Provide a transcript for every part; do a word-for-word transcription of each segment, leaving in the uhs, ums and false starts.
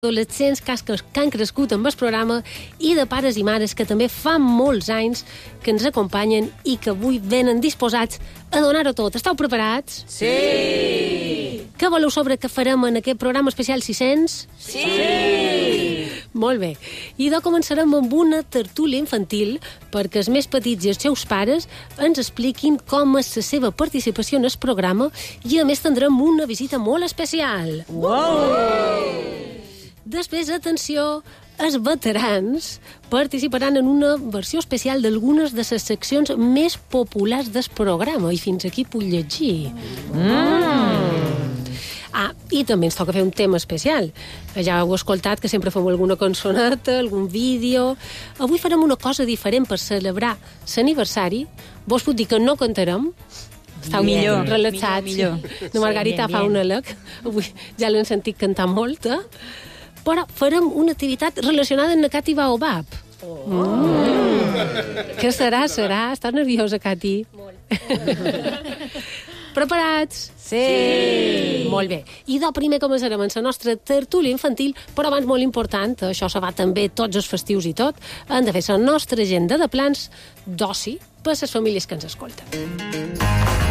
adolescents que han crescut amb el programa i de pares i mares que també fa molts anys que ens acompanyen i que avui venen disposats a donar-ho tot. Esteu preparats? Sí! Què voleu sobre què farem en aquest programa especial sis-cents? Sí! Molt bé. I de començarem amb una tertúlia infantil perquè els més petits i els seus pares ens expliquin com és la seva participació en el programa i a més tindrem una visita molt especial. Wow! Després, atenció, els veterans participaran en una versió especial d'algunes de les seccions més populars del programa i fins aquí puc llegir. Mm. Ah, i també ens toca fer un tema especial. Ja heu escoltat que sempre fem alguna cançoneta, algun vídeo. Avui farem una cosa diferent per celebrar l'aniversari. Vos puc dir que no cantarem. Estau millor, relaxats. Millor, millor. La Margarita sí, fa un alec. Avui ja l'hem sentit cantar molt, eh? Però farem una activitat relacionada amb la Cati Baobab. Oh. Mm. Què serà, serà? Estàs nerviosa, Cati? Molt. Preparats? Sí. sí! Molt bé. I de primer començarem amb la nostra tertúlia infantil, però abans molt important, això se va també tots els festius i tot, hem de fer la nostra agenda de plans d'oci per a les famílies que ens escolten.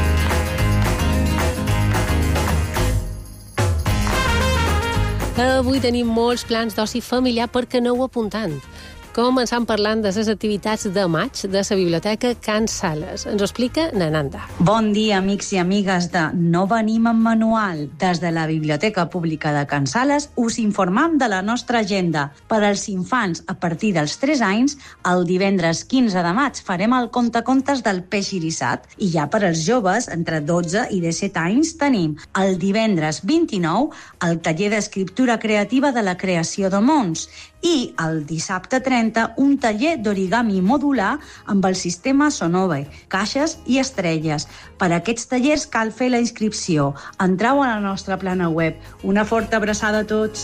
Avui tenim molts plans d'oci familiar perquè aneu apuntant. Començant parlant de les activitats de maig de la Biblioteca Can Sales. Ens ho explica Nananda. Bon dia, amics i amigues de No venim amb manual. Des de la Biblioteca Pública de Can Sales us informam de la nostra agenda. Per als infants a partir dels tres anys, el divendres quinze de maig farem el contacontes del peix irissat. I ja per als joves, entre dotze i disset anys, tenim el divendres vint-i-nou el taller d'escriptura creativa de la creació de mons i el dissabte trenta un taller d'origami modular amb el sistema Sonove, caixes i estrelles. Per a aquests tallers cal fer la inscripció. Entreu a la nostra plana web. Una forta abraçada a tots.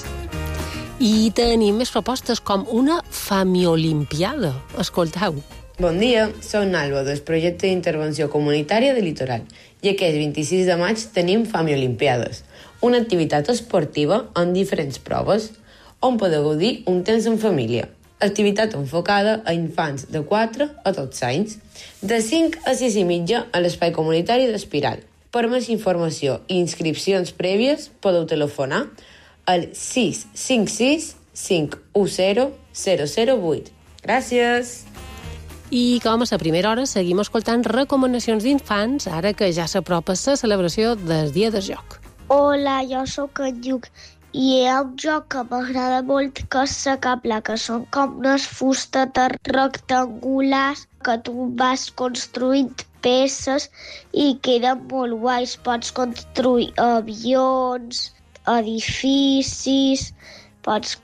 I tenim més propostes com una famiolimpiada. Escolteu. Bon dia, soc Nalba del projecte d'intervenció comunitària de Litoral i aquest vint-i-sis de maig tenim Famiolimpiades, una activitat esportiva amb diferents proves on podeu gaudir un temps en família. Activitat enfocada a infants de quatre a dotze anys, de cinc a sis i mitja a l'espai comunitari d'Espiral. Per més informació i inscripcions prèvies podeu telefonar al sis cinc sis cinc u zero zero zero vuit. Gràcies! I com a la primera hora seguim escoltant recomanacions d'infants ara que ja s'apropa la celebració del Dia del Joc. Hola, jo sóc en Lluc. I hi ha un joc que m'agrada molt que és la cabla, que són com unes fustetes rectangulars que tu vas construint peces i queden molt guais. Pots construir avions, edificis, pots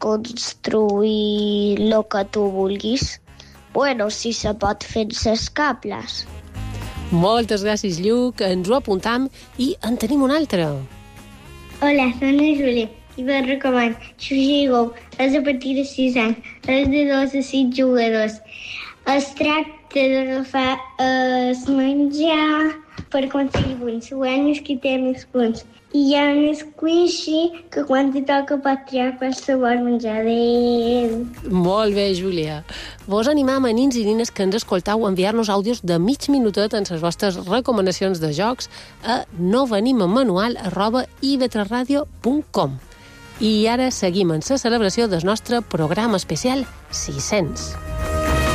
construir el que tu vulguis. Bueno, si se pot fer amb les cables. Moltes gràcies, Lluc. Ens ho apuntam i en tenim un altre. Hola, soc la Júlia. I vos recomano Xuxi Go. És a partir de sis anys. És de dos a sis jugadors. Es tracta d'agafar el menjar per aconseguir punts. Si guanyes qui té més punts. I hi ha un squishy que quan te toca pot triar qualsevol menjar. Adéu. Molt bé, Júlia. Vos animam a nins i nines que ens escoltau a enviar-nos àudios de mig minutet en les vostres recomanacions de jocs a novenimamanual arroba i ve tres ràdio punt com. I ara seguim en la celebració del nostre programa especial sis-cents.